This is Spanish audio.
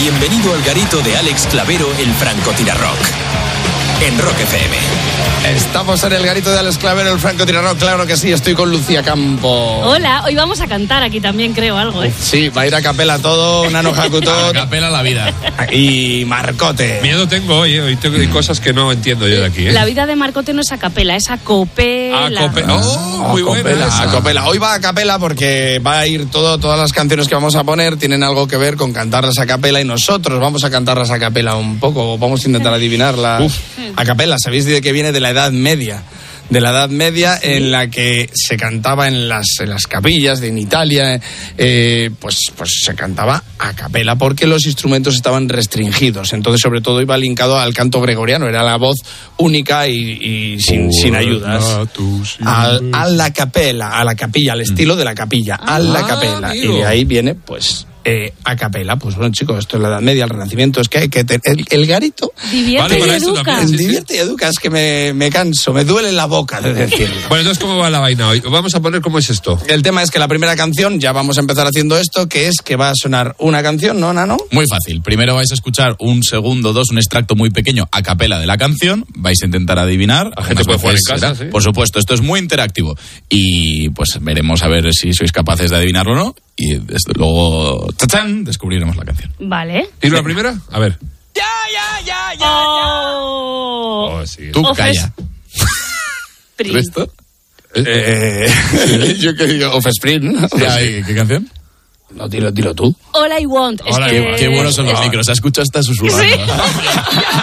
Bienvenido al garito de Alex Clavero, el francotirarrock. En Rock FM. Estamos en el garito de Alex Clavero, el francotirarrock, claro que sí, estoy con Lucía Campo. Hola, hoy vamos a cantar aquí también, creo, algo, ¿eh? Sí, va a ir a capela todo, Nano Hakutot. A capela la vida. Y Marcote. Miedo tengo hoy, hoy tengo cosas que no entiendo yo de aquí, ¿eh? La vida de Marcote no es a capela, es a copela. A copela. Oh, muy buena esa. A capela. Hoy va a capela porque va a ir todas las canciones que vamos a poner tienen algo que ver con cantarlas a capela y nosotros vamos a cantarlas a capela un poco, vamos a intentar adivinarlas. A capela, ¿sabéis de qué viene? De la Edad Media. De la Edad Media, ¿sí? En la que se cantaba en las capillas en Italia, pues se cantaba a capela porque los instrumentos estaban restringidos. Entonces, sobre todo, iba linkado al canto gregoriano. Era la voz única y sin ayudas. A la capilla, al estilo de la capilla. A la capela. Amigo. Y de ahí viene, pues... a capela, pues bueno, chicos, esto es la Edad Media, el Renacimiento, es que hay que el garito Divierte Vale, y para eso educa. también, sí. divierte y educa, es que me canso, me duele la boca de decirlo. Bueno, entonces, ¿cómo va la vaina hoy? Vamos a poner cómo es esto. El tema es que la primera canción, ya vamos a empezar haciendo esto, que es que va a sonar una canción, ¿no, Nano? Muy fácil. Primero vais a escuchar un segundo, un extracto muy pequeño a capela de la canción. Vais a intentar adivinar. La gente puede jugar en casa, ¿sí? Por supuesto, esto es muy interactivo. Y pues veremos a ver si sois capaces de adivinarlo o no. Y desde luego, ¡tachán!, descubriremos la canción. Vale. ¿Y la primera? A ver. Oh. Oh, sí. Tú Ofes- calla. Prim. ¿Esto? Yo que digo, Offspring, ¿no? ¿Qué canción? No, dilo tú. All I Want. Es All I que... Want. Qué buenos son los micros. Se escucha hasta susurrando. Sí.